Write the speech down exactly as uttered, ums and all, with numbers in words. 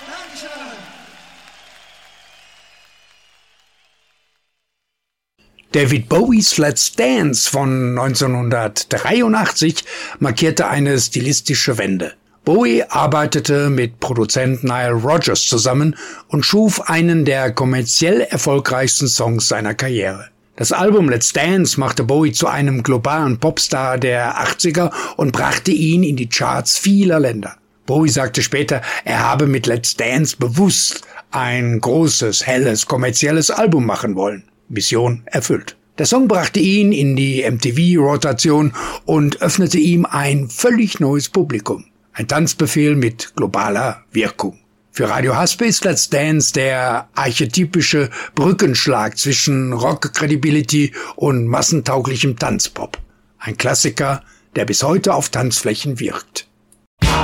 David Bowies Let's Dance von neunzehnhundertdreiundachtzig markierte eine stilistische Wende. Bowie arbeitete mit Produzent Nile Rodgers zusammen und schuf einen der kommerziell erfolgreichsten Songs seiner Karriere. Das Album Let's Dance machte Bowie zu einem globalen Popstar der achtziger und brachte ihn in die Charts vieler Länder. Bowie sagte später, er habe mit Let's Dance bewusst ein großes, helles, kommerzielles Album machen wollen. Mission erfüllt. Der Song brachte ihn in die M T V-Rotation und öffnete ihm ein völlig neues Publikum. Ein Tanzbefehl mit globaler Wirkung. Für Radio Haspe ist Let's Dance der archetypische Brückenschlag zwischen Rock-Credibility und massentauglichem Tanzpop. Ein Klassiker, der bis heute auf Tanzflächen wirkt.